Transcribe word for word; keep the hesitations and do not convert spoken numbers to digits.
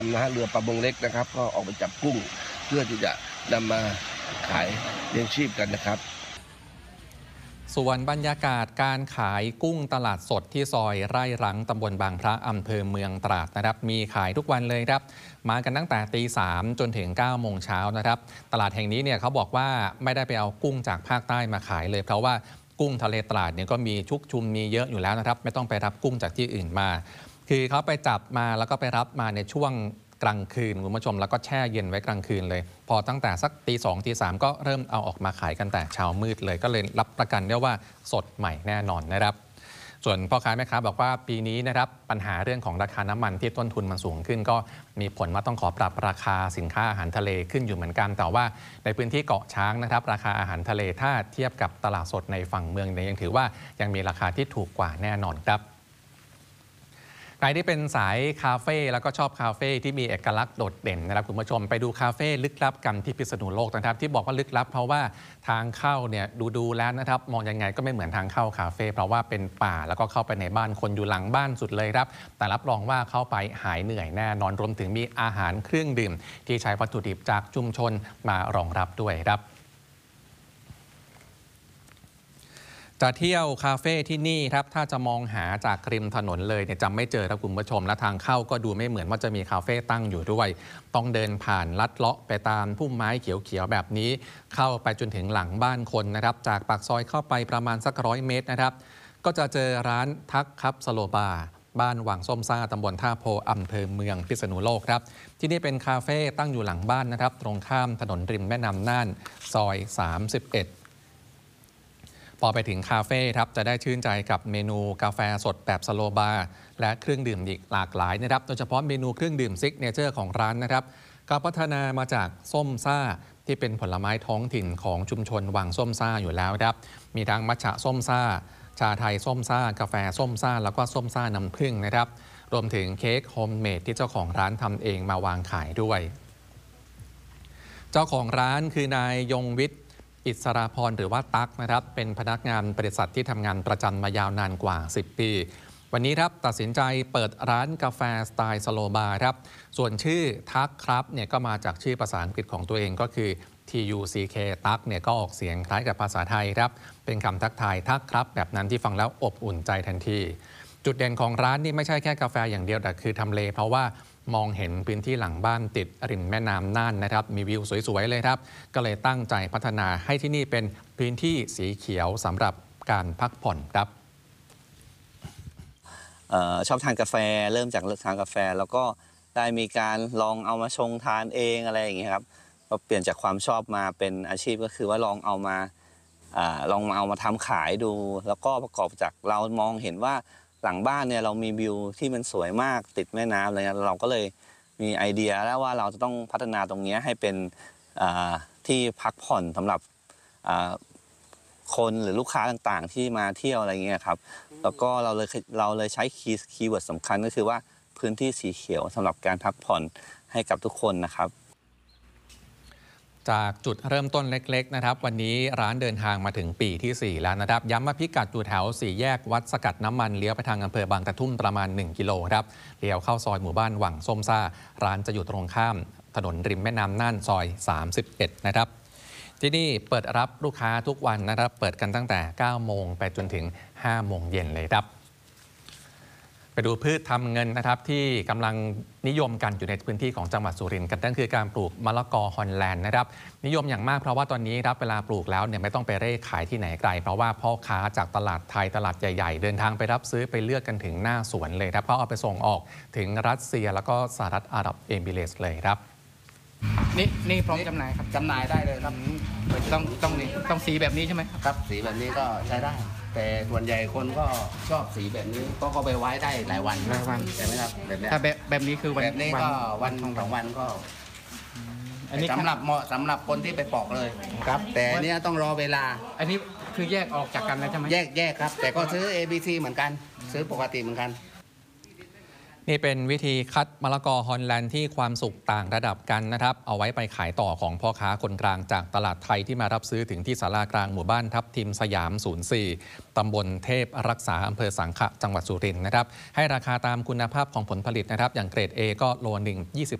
นะฮะเรือประมงเล็กนะครับก็ออกไปจับกุ้งเพื่อที่จะนำมาขายเลี้ยงชีพกันนะครับส่วนบรรยากาศการขายกุ้งตลาดสดที่ซอยไร่รังตำบลบางพระอำเภอเมืองตราดนะครับมีขายทุกวันเลยครับมากันตั้งแต่ตีสามจนถึงเก้าโมงเช้านะครับตลาดแห่งนี้เนี่ยเขาบอกว่าไม่ได้ไปเอากุ้งจากภาคใต้มาขายเลยเพราะว่ากุ้งทะเลตราดเนี่ยก็มีชุกชุมมีเยอะอยู่แล้วนะครับไม่ต้องไปรับกุ้งจากที่อื่นมาคือเขาไปจับมาแล้วก็ไปรับมาในช่วงกลางคืนคุณผู้ชมแล้วก็แช่เย็นไว้กลางคืนเลยพอตั้งแต่สักตีสองตีสามก็เริ่มเอาออกมาขายกันแต่เช้ามืดเลยก็เลยรับประกันได้ว่าสดใหม่แน่นอนนะครับส่วนพ่อค้าแม่ค้าบอกว่าปีนี้นะครับปัญหาเรื่องของราคาน้ำมันที่ต้นทุนมันสูงขึ้นก็มีผลว่าต้องขอปรับราคาสินค้าอาหารทะเลขึ้นอยู่เหมือนกันแต่ว่าในพื้นที่เกาะช้างนะครับราคาอาหารทะเลถ้าเทียบกับตลาดสดในฝั่งเมืองเนี่ยยังถือว่ายังมีราคาที่ถูกกว่าแน่นอนครับใครที่เป็นสายคาเฟ่แล้วก็ชอบคาเฟ่ที่มีเอกลักษณ์โดดเด่นนะครับคุณผู้ชมไปดูคาเฟ่ลึกลับกันที่พิษณุโลกนะครับที่บอกว่าลึกลับเพราะว่าทางเข้าเนี่ยดูดูแล้วนะครับมองยังไงก็ไม่เหมือนทางเข้าคาเฟ่เพราะว่าเป็นป่าแล้วก็เข้าไปในบ้านคนอยู่หลังบ้านสุดเลยครับแต่รับรองว่าเข้าไปหายเหนื่อยแน่นอนรวมถึงมีอาหารเครื่องดื่มที่ใช้วัตถุดิบจากชุมชนมารองรับด้วยครับจะเที่ยวคาเฟ่ที่นี่ครับถ้าจะมองหาจากริมถนนเลยเนี่ยจำไม่เจอครับคุณผู้ชมและทางเข้าก็ดูไม่เหมือนว่าจะมีคาเฟ่ตั้งอยู่ด้วยต้องเดินผ่านลัดเลาะไปตามพุ่มไม้เขียวๆแบบนี้เข้าไปจนถึงหลังบ้านคนนะครับจากปากซอยเข้าไปประมาณสักร้อยเมตรนะครับก็จะเจอร้านทักครับสโลบาร์บ้านวังส้มซ่าตำบลท่าโพอำเภอเมืองพิษณุโลกครับที่นี่เป็นคาเฟ่ตั้งอยู่หลังบ้านนะครับตรงข้ามถนนริมแม่น้ำน่านซอยสามสิบเอ็ดพอไปถึงคาเฟ่ครับจะได้ชื่นใจกับเมนูกาแฟสดแบบสโลบาร์และเครื่องดื่มอีกหลากหลายนะครับโดยเฉพาะเมนูเครื่องดื่มซิกเนเจอร์ของร้านนะครับก็พัฒนามาจากส้มซ่าที่เป็นผลไม้ท้องถิ่นของชุมชนวังส้มซ่าอยู่แล้วครับมีทั้งมัทฉะส้มซ่าชาไทยส้มซ่ากาแฟส้มซ่าแล้วก็ส้มซ่าน้ำผึ้งนะครับรวมถึงเค้กโฮมเมดที่เจ้าของร้านทำเองมาวางขายด้วยเจ้าของร้านคือนายยงวิทย์อิสราพรหรือว่าตั๊กนะครับเป็นพนักงานบริษัทที่ทำงานประจำมายาวนานกว่าสิบปีวันนี้ครับตัดสินใจเปิดร้านกาแฟสไตล์สโลบาร์ครับส่วนชื่อทักครับเนี่ยก็มาจากชื่อภาษาอังกฤษของตัวเองก็คือ ที ยู ซี เค ตั๊กเนี่ยก็ออกเสียงคล้ายกับภาษาไทยครับเป็นคำทักทายทักครับแบบนั้นที่ฟังแล้วอบอุ่นใจทันทีจุดเด่นของร้านนี่ไม่ใช่แค่กาแฟอย่างเดียวแต่คือทำเลเพราะว่ามองเห็นพื้นที่หลังบ้านติดริมแม่น้ำน่านนะครับมีวิวสวยๆเลยครับก็เลยตั้งใจพัฒนาให้ที่นี่เป็นพื้นที่สีเขียวสำหรับการพักผ่อนครับเอ่อชอบทานกาแฟเริ่มจากทานกาแฟแล้วก็ได้มีการลองเอามาชงทานเองอะไรอย่างเงี้ยครับก็เปลี่ยนจากความชอบมาเป็นอาชีพก็คือว่าลองเอามาอ่าลองมาเอามาทำขายดูแล้วก็ประกอบจากเรามองเห็นว่าหลังบ้านเนี่ยเรามีวิวที่มันสวยมากติดแม่น้ำอะไรเงี้ยเราก็เลยมีไอเดียแล้วว่าเราจะต้องพัฒนาตรงนี้ให้เป็นที่พักผ่อนสำหรับคนหรือลูกค้าต่างๆที่มาเที่ยวอะไรเงี้ยครับแล้วก็เราเลยเราเลยใช้คีย์คีย์เวิร์ดสำคัญก็คือว่าพื้นที่สีเขียวสำหรับการพักผ่อนให้กับทุกคนนะครับจากจุดเริ่มต้นเล็กๆนะครับวันนี้ร้านเดินทางมาถึงปีที่สี่แล้วนะครับย้ำว่าพิกัดอยู่แถวสี่แยกวัดสกัดน้ำมันเลี้ยวไปทางอำเภอบางกระทุ่มประมาณหนึ่งกิโลครับเลี้ยวเข้าซอยหมู่บ้านวังส้มซ่าร้านจะอยู่ตรงข้ามถนนริมแม่น้ำน่านซอยสามสิบเอ็ดนะครับที่นี่เปิดรับลูกค้าทุกวันนะครับเปิดกันตั้งแต่เก้าโมงไปจนถึงห้าโมงเย็นเลยครับไปดูพืชทำเงินนะครับที่กำลังนิยมกันอยู่ในพื้นที่ของจังหวัดสุรินทร์กันนั่นคือการปลูกมะละกอฮอลแลนด์นะครับนิยมอย่างมากเพราะว่าตอนนี้ครับเวลาปลูกแล้วเนี่ยไม่ต้องไปเร่ขายที่ไหนไกลเพราะว่าพ่อค้าจากตลาดไทยตลาดใหญ่ๆเดินทางไปรับซื้อไปเลือกกันถึงหน้าสวนเลยครับเขาเอาไปส่งออกถึงรัสเซียแล้วก็สหรัฐอาหรับเอมิเรตส์เลยครับนี่นี่พร้อมจำหน่ายครับจำหน่ายได้เลยครับต้องต้องต้องสีแบบนี้ใช่ไหมครับสีแบบนี้ก็ใช้ได้แต่ส่วนใหญ่คนก็ชอบสีแบบนี้ก็เขาไปไว้ได้หลายวันหลายวันใช่ไหมครับแบบนี้ถ้าแบบแบบนี้คือวันแบบนี้ก็วันสองวันก็อันนี้สำหรับเหมาะสำหรับคนที่ไปปอกเลยครับแต่เนี้ยต้องรอเวลาอันนี้คือแยกออกจากกันแล้วใช่ไหมแยกแยกครับแต่ก็ซื้อ เอ บี ซี เหมือนกันซื้อปกติเหมือนกันนี่เป็นวิธีคัดมะละกอฮอลแลนด์ที่ความสุกต่างระดับกันนะครับเอาไว้ไปขายต่อของพ่อค้าคนกลางจากตลาดไทยที่มารับซื้อถึงที่ศาลากลางหมู่บ้านทับทิมสยาม ศูนย์สี่ ตำบลเทพรักษาอำเภอสังขะจังหวัดสุรินทร์นะครับให้ราคาตามคุณภาพของผลผลิตนะครับอย่างเกรด A ก็โลหนึ่ง